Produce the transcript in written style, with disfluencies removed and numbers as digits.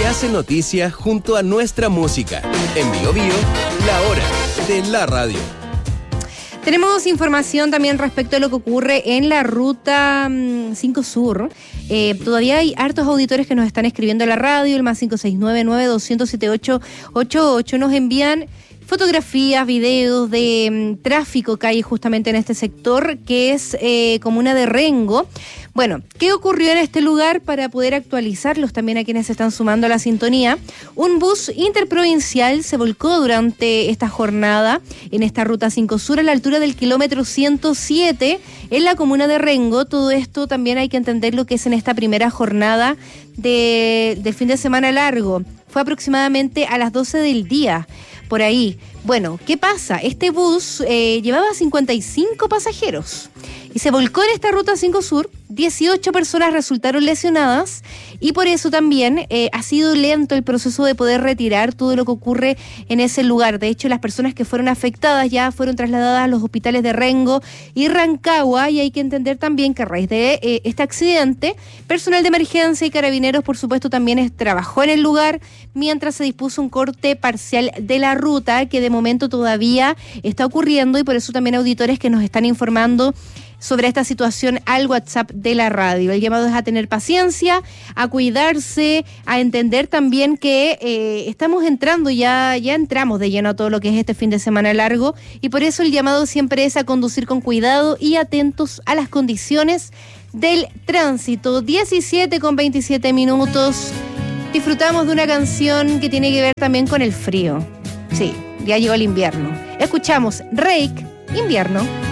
hace noticia junto a nuestra música. En Bio Bio, la hora de la radio. Tenemos información también respecto a lo que ocurre en la ruta 5 Sur. Todavía hay hartos auditores que nos están escribiendo a la radio, el más 569-9200-7888. Nos envían fotografías, videos de tráfico que hay justamente en este sector, que es comuna de Rengo. Bueno, ¿qué ocurrió en este lugar para poder actualizarlos también a quienes se están sumando a la sintonía? Un bus interprovincial se volcó durante esta jornada en esta ruta 5 Sur a la altura del kilómetro 107 en la comuna de Rengo. Todo esto también hay que entender lo que es en esta primera jornada del fin de semana largo. Fue aproximadamente a las 12 del día, por ahí. Bueno, ¿qué pasa? Este bus llevaba 55 pasajeros y se volcó en esta ruta 5 Sur. 18 personas resultaron lesionadas y por eso también ha sido lento el proceso de poder retirar todo lo que ocurre en ese lugar. De hecho, las personas que fueron afectadas ya fueron trasladadas a los hospitales de Rengo y Rancagua, y hay que entender también que a raíz de este accidente, personal de emergencia y carabineros, por supuesto, también trabajó en el lugar mientras se dispuso un corte parcial de la ruta que de momento todavía está ocurriendo, y por eso también auditores que nos están informando sobre esta situación al WhatsApp de la radio. El llamado es a tener paciencia, a cuidarse, a entender también que estamos entrando, ya entramos de lleno a todo lo que es este fin de semana largo, y por eso el llamado siempre es a conducir con cuidado y atentos a las condiciones del tránsito. 17:27. Disfrutamos de una canción que tiene que ver también con el frío. Sí, ya llegó el invierno. Escuchamos Reik, Invierno.